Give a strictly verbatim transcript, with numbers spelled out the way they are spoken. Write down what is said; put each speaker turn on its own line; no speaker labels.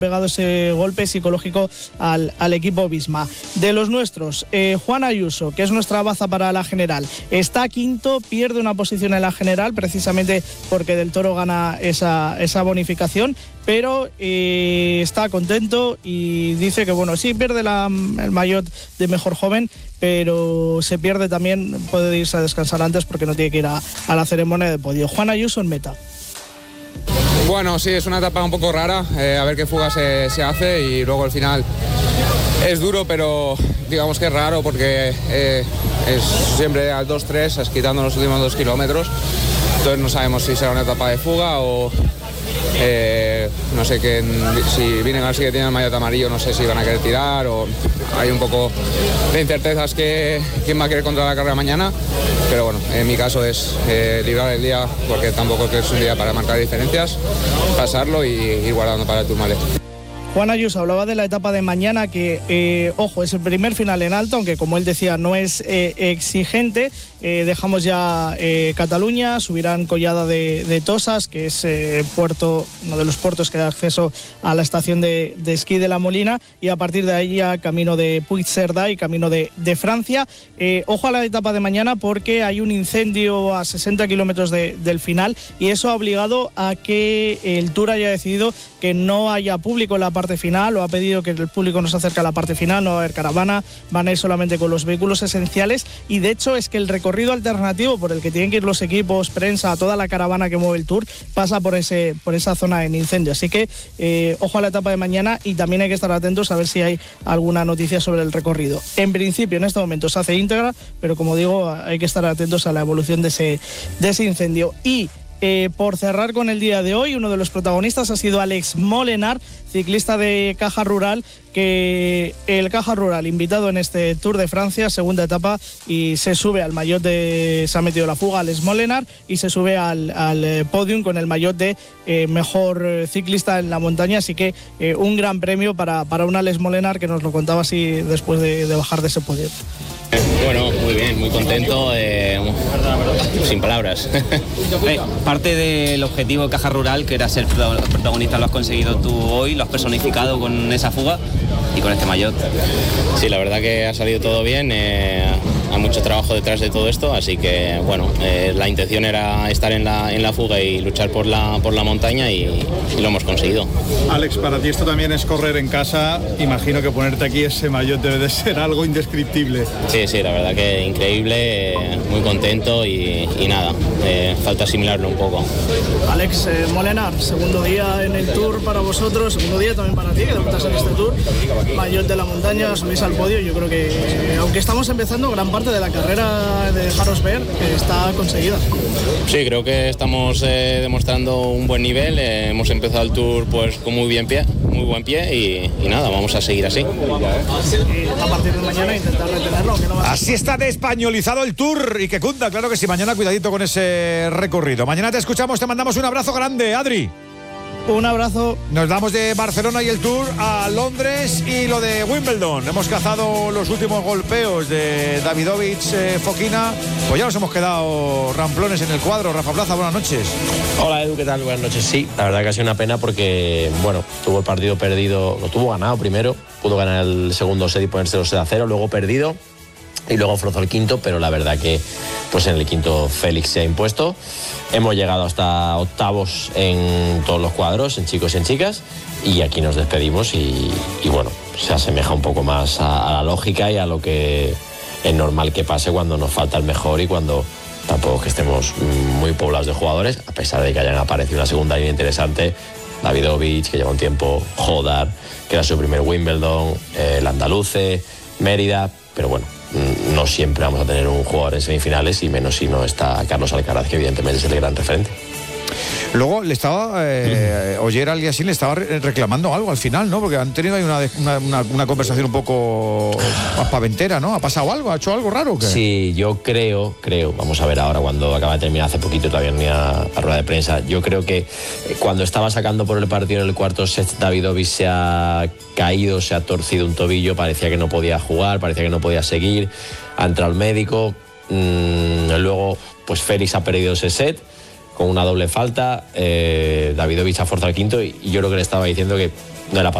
pegado ese golpe psicológico al, al equipo Visma. De los nuestros, eh, Juan Ayuso, que es nuestra baza para la general, está quinto, pierde una posición en la general precisamente porque Del Toro gana esa, esa bonificación, pero eh, está contento y dice que bueno, sí pierde la, el maillot de mejor joven, pero se pierde también, puede irse a descansar antes porque no tiene que ir a, a la ceremonia de podio. Juan Ayuso en meta.
Bueno, sí, es una etapa un poco rara, eh, a ver qué fuga se, se hace y luego al final es duro, pero digamos que es raro porque eh, es siempre al dos tres, es quitando los últimos dos kilómetros, entonces no sabemos si será una etapa de fuga o eh, no sé qué, si Vinegar sí que tiene el maillot amarillo, no sé si van a querer tirar o hay un poco de incertezas que quién va a querer controlar la carrera mañana, pero bueno, en mi caso es eh, librar el día porque tampoco es un día para marcar diferencias, pasarlo y ir guardando para el Tourmalet.
Juan Ayuso hablaba de la etapa de mañana que, eh, ojo, es el primer final en alto, aunque como él decía no es eh, exigente. Eh, dejamos ya eh, Cataluña, subirán Collada de, de Tosas, que es eh, puerto, uno de los puertos que da acceso a la estación de, de esquí de La Molina, y a partir de ahí ya camino de Puigcerdá y camino de, de Francia. Eh, ojo a la etapa de mañana porque hay un incendio a sesenta kilómetros de, del final y eso ha obligado a que el Tour haya decidido que no haya público en la parte final, o ha pedido que el público no se acerque a la parte final, no va a haber caravana, van a ir solamente con los vehículos esenciales, y de hecho es que el recorrido alternativo por el que tienen que ir los equipos, prensa, toda la caravana que mueve el Tour, pasa por ese por esa zona en incendio, así que eh, ojo a la etapa de mañana y también hay que estar atentos a ver si hay alguna noticia sobre el recorrido. En principio en este momento se hace íntegra, pero como digo, hay que estar atentos a la evolución de ese, de ese incendio. Y Eh, por cerrar con el día de hoy, uno de los protagonistas ha sido Alex Molenar, ciclista de Caja Rural, que el Caja Rural invitado en este Tour de Francia, segunda etapa, y se sube al maillot de, se ha metido la fuga Alex Molenar y se sube al, al podium con el maillot de eh, mejor ciclista en la montaña, así que eh, un gran premio para, para un Alex Molenar que nos lo contaba así después de, de bajar de ese podio.
Bueno, muy bien, muy contento, eh, sin palabras.
Parte del objetivo de Caja Rural, que era ser protagonista, lo has conseguido tú hoy, lo has personificado con esa fuga y con este maillot.
Sí, la verdad que ha salido todo bien, eh, hay mucho trabajo detrás de todo esto, así que bueno, eh, la intención era estar en la, en la fuga y luchar por la, por la montaña y, y lo hemos conseguido.
Alex, para ti esto también es correr en casa, imagino que ponerte aquí ese maillot debe de ser algo indescriptible.
Sí, sí, la verdad que increíble, eh, muy contento y, y nada, eh, falta asimilarlo un poco.
Alex eh, Molenar, segundo día en el Tour para vosotros, segundo día también para ti, que debutas en este Tour, maillot de la montaña, subís al podio. Yo creo que, eh, aunque estamos empezando, gran parte de la carrera de dejaros ver que está conseguida.
Sí, creo que estamos eh, demostrando un buen nivel, eh, hemos empezado el Tour pues con muy bien pie, muy buen pie y, y nada, vamos a seguir así.
Y a partir de mañana intentar retenerlo, aunque no va a...
Así está de españolizado el Tour y que cunda, claro que sí, mañana cuidadito con ese recorrido. Mañana te escuchamos, te mandamos un abrazo grande, Adri.
Un abrazo.
Nos damos de Barcelona y el Tour a Londres y lo de Wimbledon. Hemos cazado los últimos golpeos de Davidovich, eh, Fokina. Pues ya nos hemos quedado ramplones en el cuadro. Rafa Plaza, buenas noches.
Hola Edu, ¿qué tal? Buenas noches. Sí, la verdad que ha sido una pena porque, bueno, tuvo el partido perdido, lo tuvo ganado primero, pudo ganar el segundo set y ponerse dos a cero, luego perdido y luego forzó el quinto, pero la verdad que pues en el quinto Félix se ha impuesto. Hemos llegado hasta octavos en todos los cuadros, en chicos y en chicas, y aquí nos despedimos y, y bueno, se asemeja un poco más a, a la lógica y a lo que es normal que pase cuando nos falta el mejor y cuando tampoco es que estemos muy poblados de jugadores, a pesar de que hayan aparecido una segunda línea interesante, Davidovich, que lleva un tiempo, Jodar, que era su primer Wimbledon, eh, el Andaluce, Mérida, pero bueno, no siempre vamos a tener un jugador en semifinales y menos si no está Carlos Alcaraz, que evidentemente es el gran referente.
Luego le estaba, eh, Oyer Aliassime le estaba re- reclamando algo al final, ¿no? Porque han tenido ahí una, una, una, una conversación un poco más paventera, ¿no? ¿Ha pasado algo? ¿Ha hecho algo raro o qué?
Sí, yo creo, creo, vamos a ver ahora cuando acaba de terminar, hace poquito todavía no había a rueda de prensa, yo creo que cuando estaba sacando por el partido en el cuarto set, Davidovich se ha caído, se ha torcido un tobillo, parecía que no podía jugar, parecía que no podía seguir, ha entrado el médico, mmm, luego pues Félix ha perdido ese set, con una doble falta, eh, Davidovich ha forzado el quinto y, y yo creo que le estaba diciendo que no era